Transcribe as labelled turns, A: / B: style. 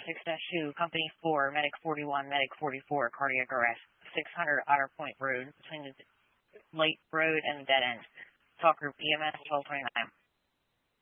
A: 6-2, Company 4, Medic 41, Medic 44, cardiac arrest. 600 Otter Point Road, between the Light Road and the dead end. Talk group EMS 1229.